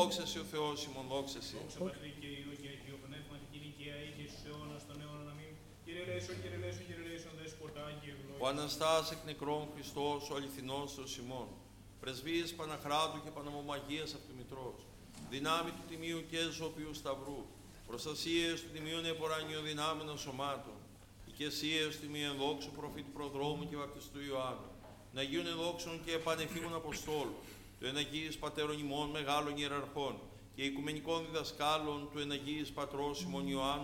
δόξα σε ο Θεός ημών, δόξα σε. Δόξα Πατρί και Υιό και Αγίο Πνεύματι και νικαία ή και στους αιώνας των αιώνων. Αμήν. Κύριε ελέησον, Κύριε ελέησον, Κύριε ελέησον, Δέσποτα και ευλόγησον. Ο Αναστάς εκ νεκρών Χριστός, ο αληθινός Θεός ημών, πρεσβείες Παναχράτου και Παναμομαγίας Αυτομητρός, δυνάμει του Τιμίου και Ζωπιού Σταυρού, προστασίες του Τιμίου Νεποράνιου δυνάμενων σωμάτων, οικεσίες του Τιμίου ενδόξου προφήτου Προδρόμου και Βαπτιστού Ιωάννου, να Αγίων ενδόξων και επανεφήμων Αποστόλων, του εναγίης Πατέρων ημών μεγάλων ιεραρχών και οικουμενικών διδασκάλων του εναγίης Πατρός ημών Ιωάννου,